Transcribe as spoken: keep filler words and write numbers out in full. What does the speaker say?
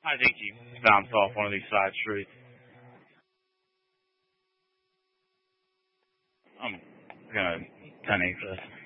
I think he bounced off one of these side streets. I'm gonna ten eight this.